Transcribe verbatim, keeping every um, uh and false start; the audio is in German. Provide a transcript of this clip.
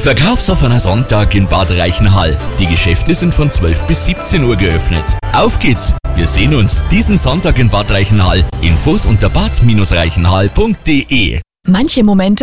Verkaufsoffener Sonntag in Bad Reichenhall. Die Geschäfte sind von zwölf bis siebzehn Uhr geöffnet. Auf geht's! Wir sehen uns diesen Sonntag in Bad Reichenhall. Infos unter bad Bindestrich reichenhall punkt de. Manche Momente